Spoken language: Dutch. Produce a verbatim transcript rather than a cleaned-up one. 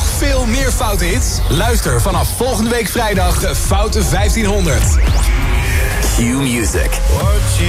veel meer Foute hits? Luister vanaf volgende week vrijdag Foute vijftienhonderd. Q Music.